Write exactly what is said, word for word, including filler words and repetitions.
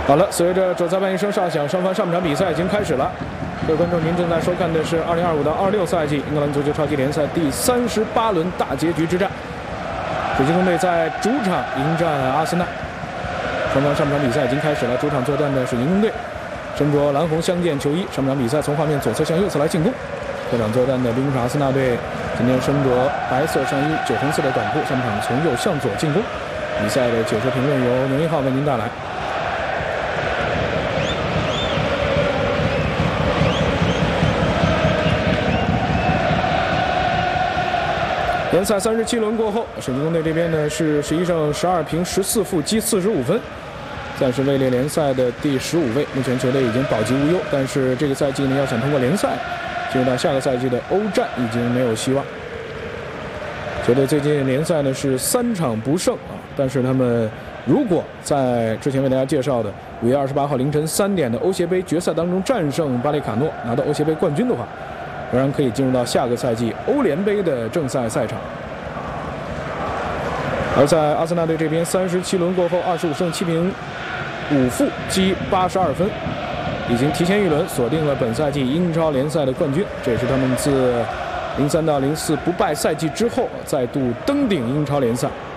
好了，随着主裁判一声哨响，双方上半场比赛已经开始了。各位观众，您正在收看的是二零二五到二六赛季英格兰足球超级联赛第三十八轮大结局之战。水晶宫队在主场迎战阿森纳。双方上半场比赛已经开始了，主场作战的水晶宫队身着蓝红相间球衣。上半场比赛从画面左侧向右侧来进攻。客场作战的冰场阿森纳队今天身着白色上衣、酒红色的短裤，上半场从右向左进攻。比赛的解说评论由牛一浩为您带来。联赛三十七轮过后，水晶宫队这边呢是十一胜十二平十四负积四十五分，暂时位列联赛的第十五位。目前球队已经保级无忧，但是这个赛季呢要想通过联赛进入到下个赛季的欧战已经没有希望。球队最近联赛呢是三场不胜啊，但是他们如果在之前为大家介绍的五月二十八号凌晨三点的欧协杯决赛当中战胜巴列卡诺，拿到欧协杯冠军的话，仍然可以进入到下个赛季欧联杯的正赛赛场。而在阿森纳队这边，三十七轮过后，二十五胜七平五负，积八十二分，已经提前一轮锁定了本赛季英超联赛的冠军。这也是他们自零三到零四不败赛季之后再度登顶英超联赛。